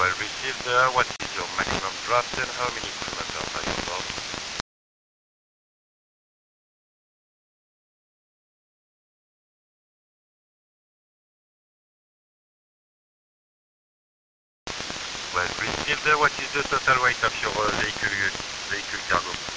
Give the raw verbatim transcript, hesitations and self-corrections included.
Well received. Uh, what is your maximum draft and how many crew members are you on board? Well received. Uh, what is the total weight of your uh, vehicle, vehicle cargo?